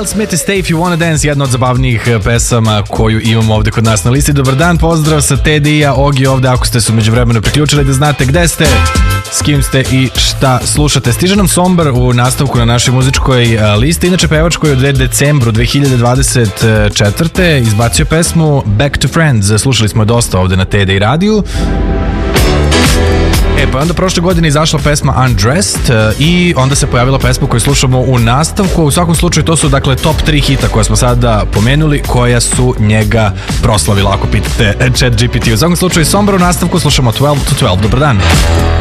Miles Smith i Stay If You Wanna Dance, jedna od zabavnijih pesama koju imamo ovde kod nas na listi. Dobar dan, pozdrav sa Tedija, Ogi ovde, ako ste se umeđu vremenu priključili, da znate gde ste, s kim ste i šta slušate. Stiže nam Somber u nastavku na našoj muzičkoj listi, inače pevač koji je u decembru 2024. izbacio pesmu Back to Friends, slušali smo je dosta ovde na TD radiju. Pa onda prošle godine izašla pesma Undressed i onda se pojavila pesma koju slušamo u nastavku. U svakom slučaju to su dakle top 3 hita koje smo sada pomenuli, koja su njega proslavila, ako pitate ChatGPT. U svakom slučaju Somber u nastavku, slušamo 12 to 12. Dobar dan.